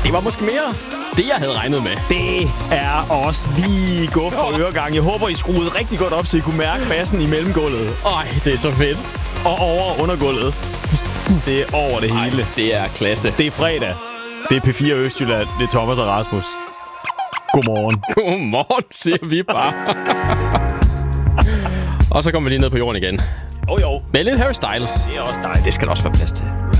Det var måske mere det, jeg havde regnet med. Det er også lige godt for øregang. Jeg håber, I skruede rigtig godt op, så I kunne mærke bassen i mellemgulvet. Ej, det er så fedt. Og over undergulvet. Det er over det hele. Det er klasse. Det er fredag. Det er P4 Østjylland. Det er Thomas og Rasmus. Godmorgen. Godmorgen, siger vi bare. Og så kommer vi lige ned på jorden igen. Jo. Med lidt Harry Styles. Det er også dejligt. Det skal der også være plads til.